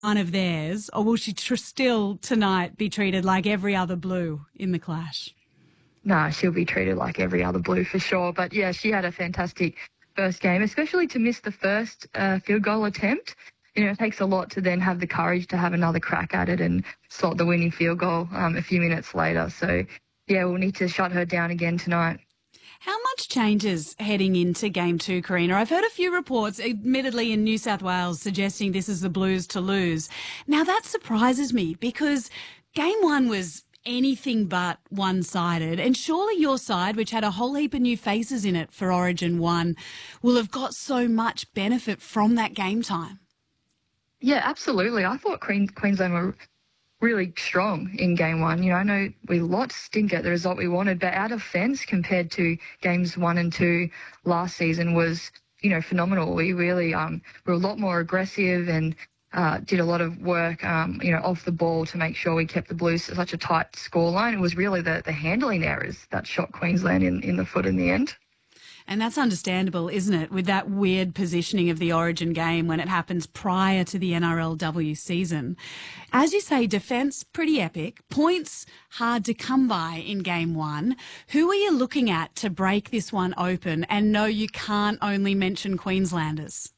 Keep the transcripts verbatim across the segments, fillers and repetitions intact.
one of theirs, or will she tr- still tonight be treated like every other Blue in the clash? No, she'll be treated like every other Blue for sure. But, yeah, she had a fantastic first game, especially to miss the first uh, field goal attempt. You know, it takes a lot to then have the courage to have another crack at it and slot the winning field goal um, a few minutes later. So, yeah, we'll need to shut her down again tonight. How much changes heading into game two, Karina? I've heard a few reports, admittedly in New South Wales, suggesting this is the Blues to lose. Now, that surprises me because game one was anything but one-sided, and surely your side, which had a whole heap of new faces in it for Origin one, will have got so much benefit from that game time. Yeah, absolutely. I thought Queen, Queensland were really strong in game one. You know, I know we lost, didn't get the result we wanted, but our defence compared to games one and two last season was, you know, phenomenal. We really um, were a lot more aggressive and uh, did a lot of work, um, you know, off the ball to make sure we kept the Blues to such a tight scoreline. It was really the, the handling errors that shot Queensland in, in the foot in the end. And that's understandable, isn't it, with that weird positioning of the Origin game when it happens prior to the N R L W season. As you say, defence, pretty epic. Points, hard to come by in game one. Who are you looking at to break this one open? And no, you can't only mention Queenslanders.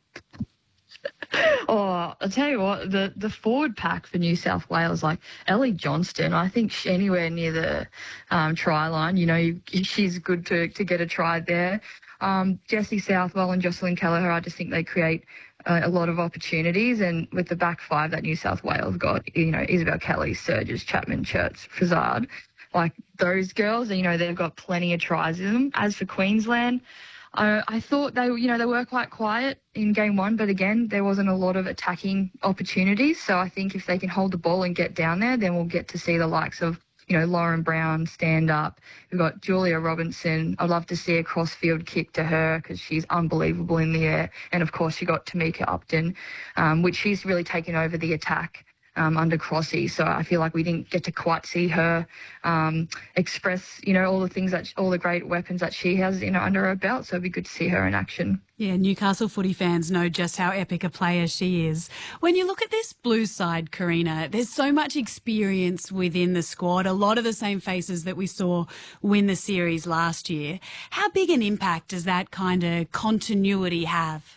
Oh, I'll tell you what, the, the forward pack for New South Wales, like Ellie Johnston, I think she, anywhere near the um, try line, you know, she's good to, to get a try there. Um, Jessie Southwell and Jocelyn Kelleher, I just think they create uh, a lot of opportunities. And with the back five that New South Wales got, you know, Isabel Kelly, Surges, Chapman, Church, Fazard, like those girls, you know, they've got plenty of tries in them. As for Queensland, Uh, I thought they, you know, they were quite quiet in game one, but again, there wasn't a lot of attacking opportunities. So I think if they can hold the ball and get down there, then we'll get to see the likes of, you know, Lauren Brown stand up. We've got Julia Robinson. I'd love to see a cross-field kick to her because she's unbelievable in the air. And, of course, you got Tamika Upton, um, which she's really taken over the attack Um, under Crossy. So I feel like we didn't get to quite see her um, express, you know, all the things that, all the great weapons that she has, you know, under her belt. So it'd be good to see her in action. Yeah, Newcastle footy fans know just how epic a player she is. When you look at this Blues side, Karina, there's so much experience within the squad, a lot of the same faces that we saw win the series last year. How big an impact does that kind of continuity have?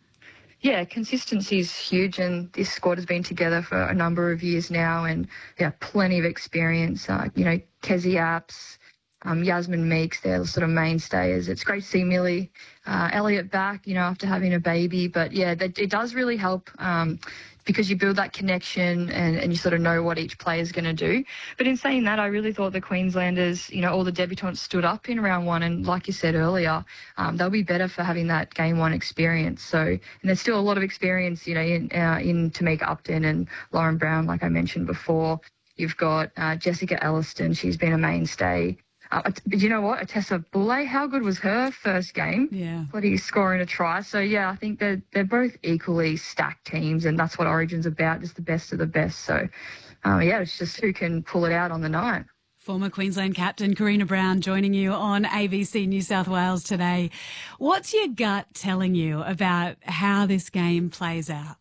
Yeah, consistency is huge, and this squad has been together for a number of years now, and yeah, plenty of experience. Uh, you know, Kezi Apps, um, Yasmin Meeks, they're the sort of mainstays. It's great to see Millie uh, Elliott back, you know, after having a baby. But yeah, that, it does really help um, because you build that connection and, and you sort of know what each player is going to do. But in saying that, I really thought the Queenslanders, you know, all the debutants stood up in round one. And like you said earlier, um, they'll be better for having that game one experience. So, and there's still a lot of experience, you know, in, uh, in Tamika Upton and Lauren Brown, like I mentioned before. You've got uh, Jessica Elliston. She's been a mainstay. Uh, but you know what? Atessa Boulay, how good was her first game? Yeah. Bloody scoring a try. So, yeah, I think they're, they're both equally stacked teams, and that's what Origin's about, just the best of the best. So, uh, yeah, it's just who can pull it out on the night. Former Queensland captain Karina Brown joining you on A B C New South Wales today. What's your gut telling you about how this game plays out?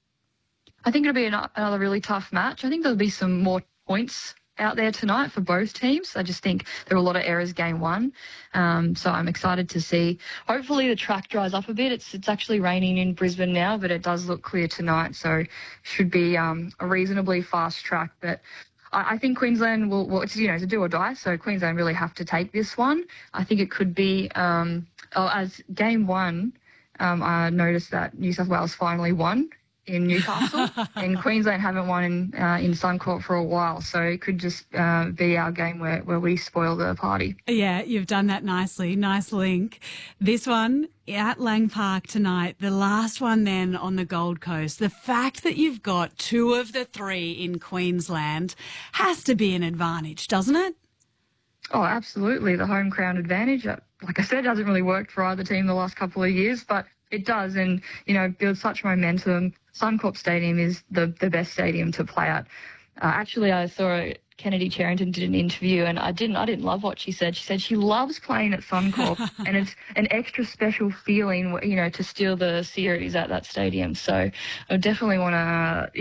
I think it'll be an, another really tough match. I think there'll be some more points out there tonight for both teams. I just think there were a lot of errors game one. Um, so I'm excited to see. Hopefully the track dries up a bit. It's it's actually raining in Brisbane now, but it does look clear tonight. So should be um, a reasonably fast track. But I, I think Queensland will, well, it's, you know, it's a do or die. So Queensland really have to take this one. I think it could be, um, oh, as game one, um, I noticed that New South Wales finally won in Newcastle, and Queensland haven't won in, uh, in Suncorp for a while, so it could just uh, be our game where, where we spoil the party. Yeah, you've done that nicely. Nice link. This one at Lang Park tonight, the last one then on the Gold Coast. The fact that you've got two of the three in Queensland has to be an advantage, doesn't it? Oh, absolutely. The home ground advantage. Like I said, it hasn't really worked for either team the last couple of years, but it does, and, you know, builds such momentum. Suncorp Stadium is the, the best stadium to play at. Uh, actually, I saw Kennedy Charrington did an interview, and I didn't I didn't love what she said. She said she loves playing at Suncorp, and it's an extra special feeling, you know, to steal the series at that stadium. So I definitely want to